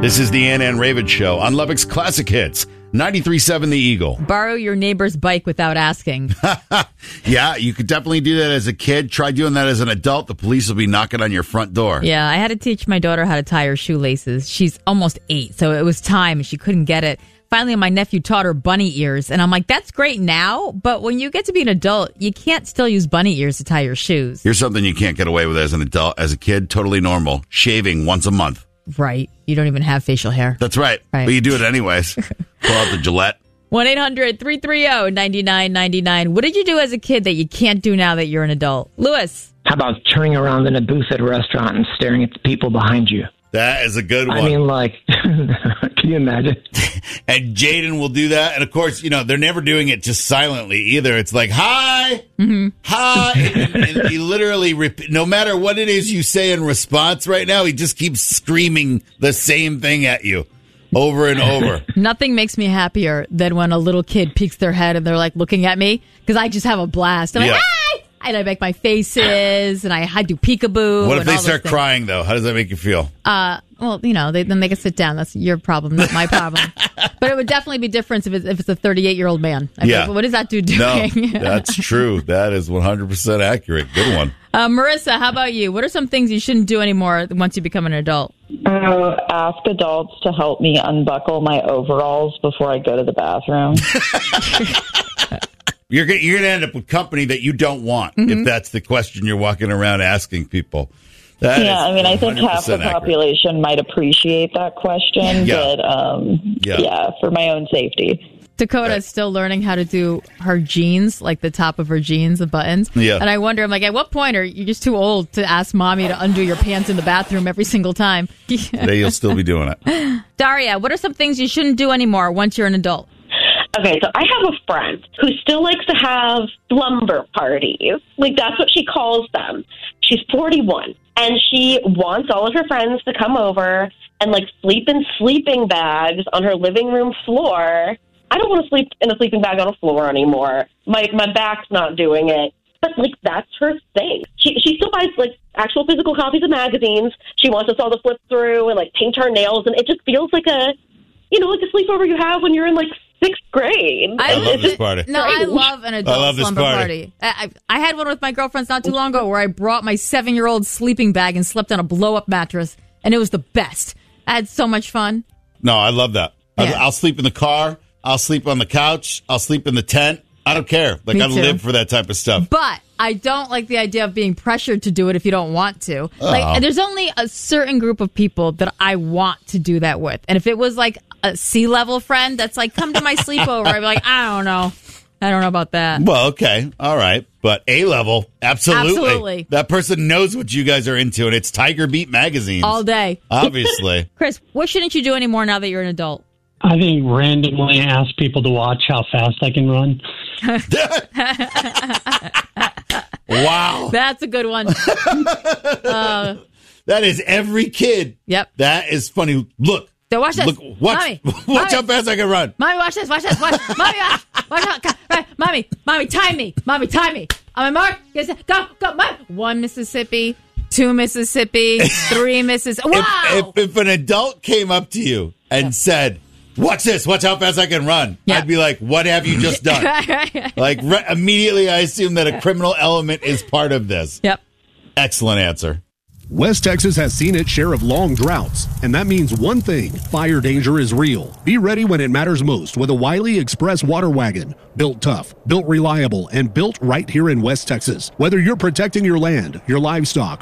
This is the Ann Ravitch Show on Lubbock's Classic Hits, 93.7 The Eagle. Borrow your neighbor's bike without asking. Yeah, you could definitely do that as a kid. Try doing that as an adult. The police will be knocking on your front door. Yeah, I had to teach my daughter how to tie her shoelaces. She's almost 8, so it was time. She couldn't get it. Finally, my nephew taught her bunny ears, and I'm like, that's great now, but when you get to be an adult, you can't still use bunny ears to tie your shoes. Here's something you can't get away with as an adult. As a kid, totally normal. Shaving once a month. Right. You don't even have facial hair. That's right. But you do it anyways. Pull out the Gillette. 1-800-330-9999. What did you do as a kid that you can't do now that you're an adult? Lewis. How about turning around in a booth at a restaurant and staring at the people behind you? That is a good one. I mean, like, can you imagine? And Jaden will do that. And, of course, you know, they're never doing it just silently either. It's like, hi, hi. And he literally, no matter what it is you say in response right now, he just keeps screaming the same thing at you over and over. Nothing makes me happier than when a little kid peeks their head and they're, like, looking at me because I just have a blast. I'm like, hi! And I make my faces, and I do peekaboo. What if they start crying, though? How does that make you feel? Well, you know, then they can sit down. That's your problem, not my problem. But it would definitely be different if it's a 38-year-old man. Like, what is that dude doing? No, that's true. That is 100% accurate. Good one. Marissa, how about you? What are some things you shouldn't do anymore once you become an adult? Ask adults to help me unbuckle my overalls before I go to the bathroom. You're going to end up with company that you don't want, if that's the question you're walking around asking people. I mean, I think half the population might appreciate that question, but for my own safety. Dakota is still learning how to do her jeans, like the top of her jeans, the buttons. Yeah. And I wonder, I'm like, at what point are you just too old to ask mommy to undo your pants in the bathroom every single time? Today you'll still be doing it. Daria, what are some things you shouldn't do anymore once you're an adult? Okay, so I have a friend who still likes to have slumber parties. Like, that's what she calls them. She's 41, and she wants all of her friends to come over and, like, sleep in sleeping bags on her living room floor. I don't want to sleep in a sleeping bag on a floor anymore. My back's not doing it. But, like, that's her thing. She still buys, like, actual physical copies of magazines. She wants us all to flip through and, like, paint her nails, and it just feels like a sleepover you have when you're in, like, 6th grade. I love this party. No, I love an adult slumber party. I had one with my girlfriends not too long ago where I brought my 7-year-old sleeping bag and slept on a blow-up mattress, and it was the best. I had so much fun. No, I love that. Yeah. I'll sleep in the car. I'll sleep on the couch. I'll sleep in the tent. I don't care. Like, I live for that type of stuff. But I don't like the idea of being pressured to do it if you don't want to. Like, there's only a certain group of people that I want to do that with. And if it was like a C-level friend that's like, come to my sleepover, I'd be like, I don't know about that. Well, okay. All right. But A-level, absolutely. That person knows what you guys are into, and it's Tiger Beat magazines. All day. Obviously. Chris, what shouldn't you do anymore now that you're an adult? I think randomly ask people to watch how fast I can run. Wow. That's a good one. That is every kid. Yep. That is funny. Look. So watch this. Look, watch how fast I can run. Mommy, watch this. Watch. Mommy, watch out. Mommy, time me. Mommy, time me. On my mark. Yes, go. Mom. 1 Mississippi, 2 Mississippi, 3 Mississippi. Wow. If an adult came up to you and said, watch this. Watch how fast I can run. Yeah. I'd be like, what have you just done? Like, immediately I assume that a criminal element is part of this. Yep. Excellent answer. West Texas has seen its share of long droughts, and that means one thing: fire danger is real. Be ready when it matters most with a Wiley Express water wagon. Built tough, built reliable, and built right here in West Texas. Whether you're protecting your land, your livestock,